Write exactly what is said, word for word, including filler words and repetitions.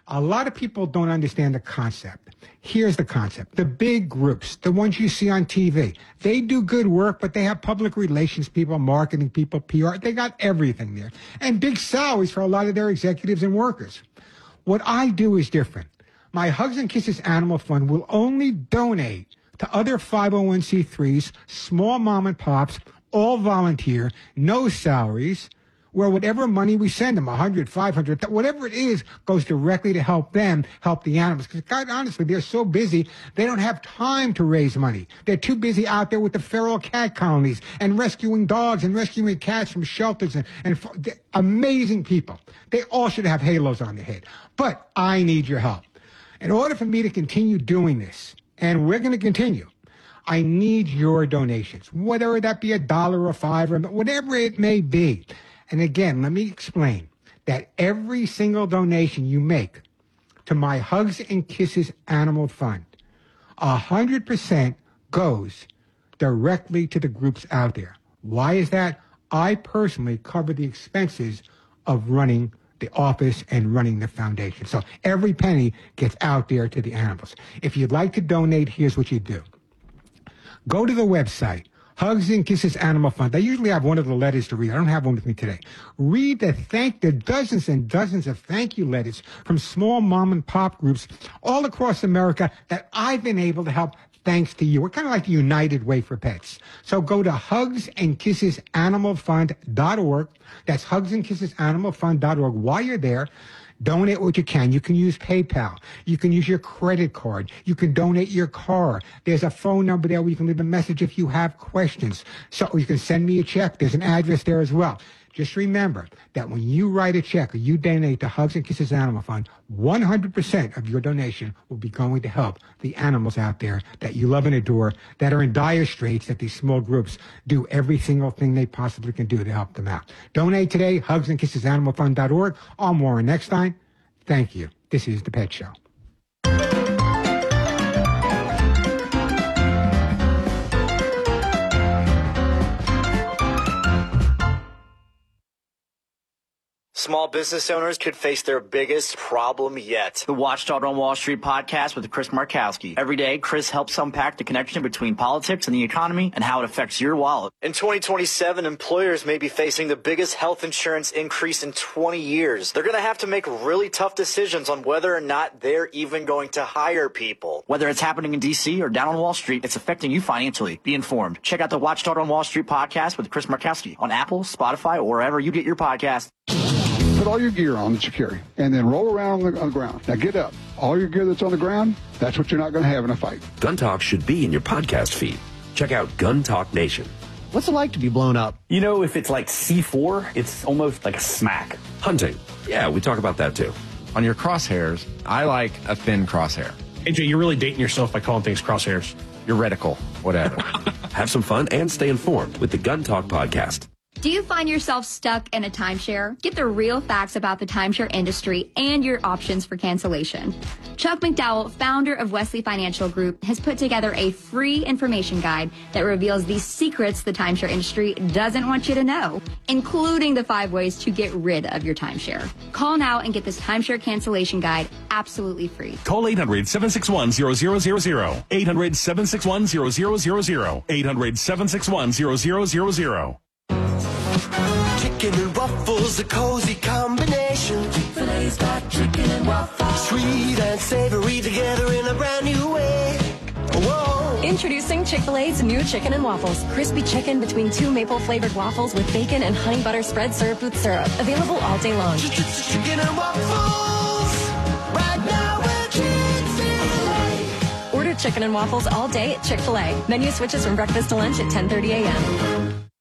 A lot of people don't understand the concept. Here's the concept. The big groups, the ones you see on T V, they do good work, but they have public relations people, marketing people, P R. They got everything there. And big salaries for a lot of their executives and workers. What I do is different. My Hugs and Kisses Animal Fund will only donate to other five oh one c threes, small mom and pops, all volunteer, no salaries, where whatever money we send them, one hundred, five hundred, whatever it is, goes directly to help them, help the animals. Because quite honestly, they're so busy, they don't have time to raise money. They're too busy out there with the feral cat colonies and rescuing dogs and rescuing cats from shelters and, and amazing people. They all should have halos on their head. But I need your help. In order for me to continue doing this, and we're going to continue, I need your donations, whether that be a dollar or five or whatever it may be. And again, let me explain that every single donation you make to my Hugs and Kisses Animal Fund, one hundred percent goes directly to the groups out there. Why is that? I personally cover the expenses of running the office and running the foundation. So every penny gets out there to the animals. If you'd like to donate, here's what you do. Go to the website, Hugs and Kisses Animal Fund. I usually have one of the letters to read. I don't have one with me today. Read the thank the dozens and dozens of thank you letters from small mom and pop groups all across America that I've been able to help thanks to you. We're kind of like the United Way for Pets. So go to hugs and kisses animal fund dot org. That's hugs and kisses animal fund dot org. While you're there, donate what you can. You can use PayPal. You can use your credit card. You can donate your car. There's a phone number there where you can leave a message if you have questions. So you can send me a check. There's an address there as well. Just remember that when you write a check or you donate to Hugs and Kisses Animal Fund, one hundred percent of your donation will be going to help the animals out there that you love and adore, that are in dire straits, that these small groups do every single thing they possibly can do to help them out. Donate today, hugs and kisses animal fund dot org. I'm Warren Eckstein. Thank you. This is The Pet Show. Small business owners could face their biggest problem yet. The Watchdog on Wall Street podcast with Chris Markowski. Every day, Chris helps unpack the connection between politics and the economy and how it affects your wallet. In twenty twenty-seven, employers may be facing the biggest health insurance increase in twenty years. They're going to have to make really tough decisions on whether or not they're even going to hire people. Whether it's happening in D C or down on Wall Street, it's affecting you financially. Be informed. Check out the Watchdog on Wall Street podcast with Chris Markowski on Apple, Spotify, or wherever you get your podcast. Put all your gear on that you carry, and then roll around on the, on the ground. Now get up. All your gear that's on the ground, that's what you're not going to have in a fight. Gun Talk should be in your podcast feed. Check out Gun Talk Nation. What's it like to be blown up? You know, if it's like C four, it's almost like a smack. Hunting. Yeah, we talk about that too. On your crosshairs, I like a thin crosshair. A J, you're really dating yourself by calling things crosshairs. Your reticle, whatever. Have some fun and stay informed with the Gun Talk podcast. Do you find yourself stuck in a timeshare? Get the real facts about the timeshare industry and your options for cancellation. Chuck McDowell, founder of Wesley Financial Group, has put together a free information guide that reveals the secrets the timeshare industry doesn't want you to know, including the five ways to get rid of your timeshare. Call now and get this timeshare cancellation guide absolutely free. Call eight hundred, seven six one, zero zero zero zero. eight hundred, seven six one, zero zero zero zero. eight hundred, seven six one, zero zero zero zero. Chicken and waffles, a cozy combination. Chick-fil-A's got chicken and waffles. Sweet and savory together in a brand new way. Whoa. Introducing Chick-fil-A's new chicken and waffles. Crispy chicken between two maple-flavored waffles with bacon and honey butter spread served with syrup. Available all day long. Chicken and waffles. Right now at Chick-fil-A. Order chicken and waffles all day at Chick-fil-A. Menu switches from breakfast to lunch at ten thirty a.m.